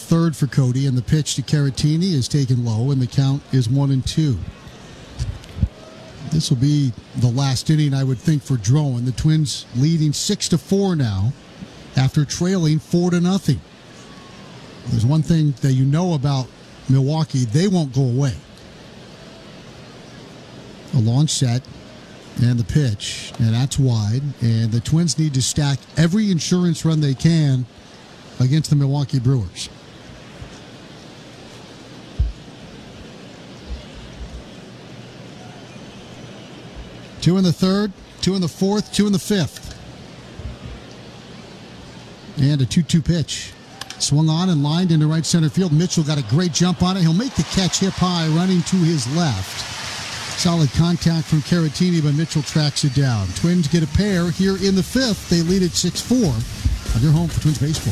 third for Cody, and the pitch to Caratini is taken low, and the count is 1-2. This will be the last inning, I would think, for Drouin. The Twins leading 6-4 now after trailing 4-0. There's one thing that you know about Milwaukee, they won't go away. A launch set and the pitch, and that's wide. And the Twins need to stack every insurance run they can against the Milwaukee Brewers. Two in the third, two in the fourth, two in the fifth. And a 2-2 pitch. Swung on and lined into right center field. Mitchell got a great jump on it. He'll make the catch hip high, running to his left. Solid contact from Caratini, but Mitchell tracks it down. Twins get a pair here in the fifth. They lead at 6-4. On your home for Twins baseball.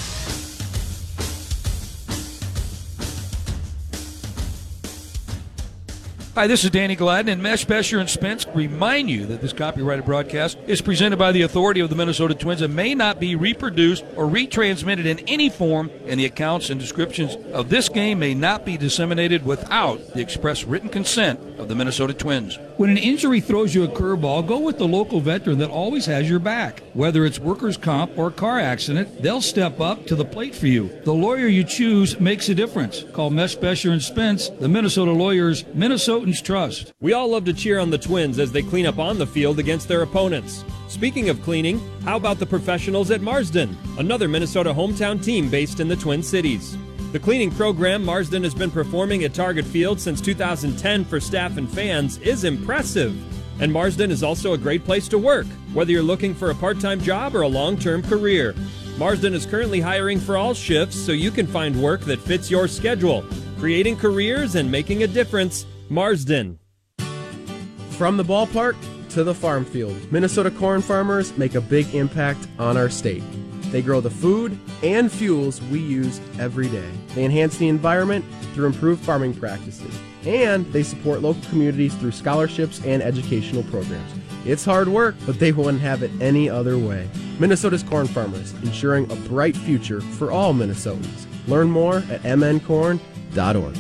Hi, this is Danny Gladden, and Mesh, Besher, and Spence remind you that this copyrighted broadcast is presented by the authority of the Minnesota Twins and may not be reproduced or retransmitted in any form, and the accounts and descriptions of this game may not be disseminated without the express written consent of the Minnesota Twins. When an injury throws you a curveball, go with the local veteran that always has your back. Whether it's workers' comp or car accident, they'll step up to the plate for you. The lawyer you choose makes a difference. Call Mesh, Besher, and Spence, the Minnesota lawyers Minnesotans trust. We all love to cheer on the Twins as they clean up on the field against their opponents. Speaking of cleaning, how about the professionals at Marsden, another Minnesota hometown team based in the Twin Cities? The cleaning program Marsden has been performing at Target Field since 2010 for staff and fans is impressive. And Marsden is also a great place to work, whether you're looking for a part-time job or a long-term career. Marsden is currently hiring for all shifts so you can find work that fits your schedule. Creating careers and making a difference, Marsden. From the ballpark to the farm field, Minnesota corn farmers make a big impact on our state. They grow the food and fuels we use every day. They enhance the environment through improved farming practices. And they support local communities through scholarships and educational programs. It's hard work, but they wouldn't have it any other way. Minnesota's corn farmers, ensuring a bright future for all Minnesotans. Learn more at mncorn.org.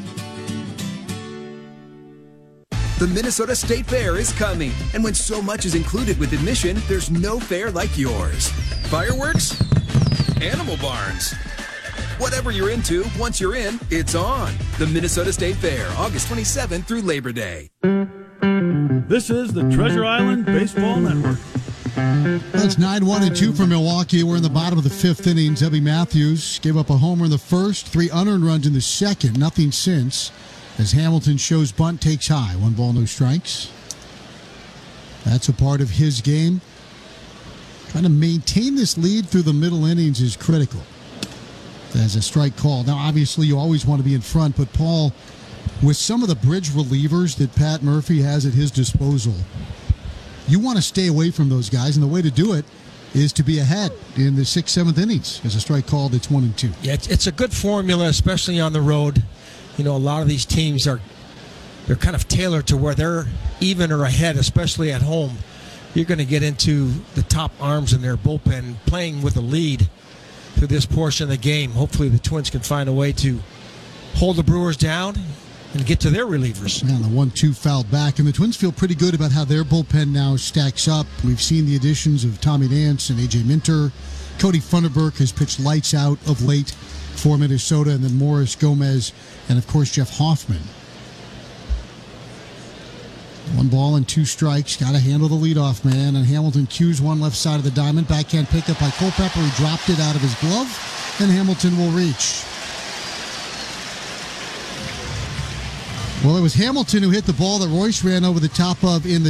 The Minnesota State Fair is coming, and when so much is included with admission, there's no fair like yours. Fireworks? Animal barns? Whatever you're into, once you're in, it's on. The Minnesota State Fair, August 27th through Labor Day. This is the Treasure Island Baseball Network. That's 9-1-2 for Milwaukee. We're in the bottom of the fifth inning. Zebby Matthews gave up a homer in the first, 3 unearned runs in the second, nothing since. As Hamilton shows bunt, takes high. 1 ball, no strikes. That's a part of his game. Trying to maintain this lead through the middle innings is critical. As a strike call. Now, obviously, you always want to be in front, but Paul, with some of the bridge relievers that Pat Murphy has at his disposal, you want to stay away from those guys, and the way to do it is to be ahead in the 6th, 7th innings. As a strike called, it's 1-2. Yeah, it's a good formula, especially on the road. You know, a lot of these teams they're kind of tailored to where they're even or ahead, especially at home. You're going to get into the top arms in their bullpen playing with a lead through this portion of the game. Hopefully the Twins can find a way to hold the Brewers down and get to their relievers. And the 1-2 fouled back, and the Twins feel pretty good about how their bullpen now stacks up. We've seen the additions of Tommy Nance and A.J. Minter. Cody Funderburk has pitched lights out of late for Minnesota, and then Morris, Gomez, and of course Jeff Hoffman. 1 ball and 2 strikes. Got to handle the leadoff man, and Hamilton cues one left side of the diamond. Backhand pickup by Culpepper. He dropped it out of his glove, and Hamilton will reach. Well, it was Hamilton who hit the ball that Royce ran over the top of in the